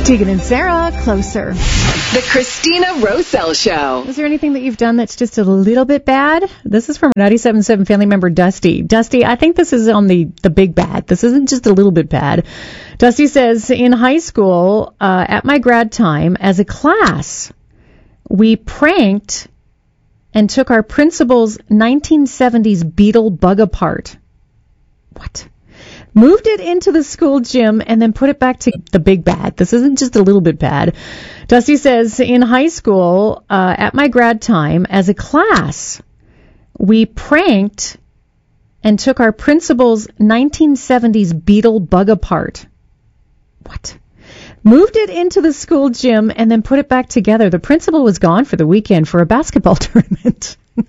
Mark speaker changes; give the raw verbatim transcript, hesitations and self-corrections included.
Speaker 1: Tegan and Sarah, Closer.
Speaker 2: The Christina Roselle Show.
Speaker 1: Is there anything that you've done that's just a little bit bad? This is from ninety-seven point seven family member Dusty. Dusty, I think this is on the, the big bad. This isn't just a little bit bad. Dusty says, in high school, uh, at my grad time, as a class, we pranked and took our principal's nineteen seventies Beetle bug apart. What? Moved it into the school gym and then put it back to the big bad. This isn't just a little bit bad. Dusty says, in high school, uh, at my grad time, as a class, we pranked and took our principal's nineteen seventies Beetle bug apart. What? Moved it into the school gym and then put it back together. The principal was gone for the weekend for a basketball tournament.